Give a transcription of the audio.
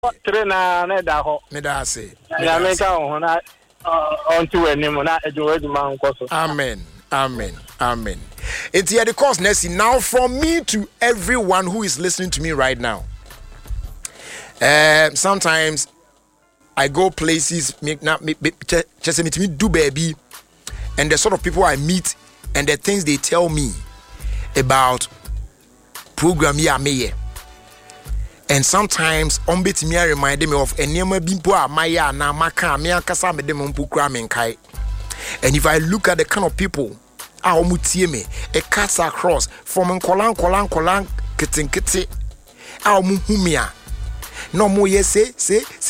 Trena na da ho. Me da say. Na me ka ho na onto anim na edwuma nkoso. Amen. Amen. Amen. It's here the course next now from me to everyone who is listening to me right now. Sometimes I go places just me do baby, and the sort of people I meet and the things they tell me about program me. And sometimes on bit me remind me of enema bimpo maya na maka me akasa me dem mpo kra me nkai. And if I look at the kind of people mutie me a cuts across from kolan kitten a mu humia no mo say